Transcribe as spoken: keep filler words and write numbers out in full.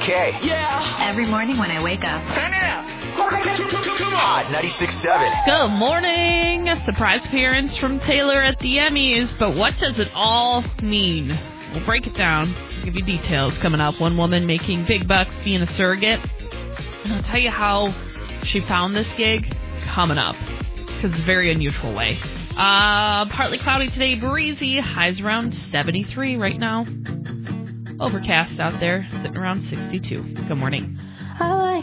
K. Yeah. Every morning when I wake up. Turn it up. Come on, ninety-six point seven. Good morning. A surprise appearance from Taylor at the Emmys, but what does it all mean? We'll break it down. I'll give you details coming up. One woman making big bucks being a surrogate. And I'll tell you how she found this gig coming up, because it's a very unusual way. Uh, partly cloudy today, breezy. Highs around seventy-three right now. Overcast out there, sitting around sixty-two. Good morning.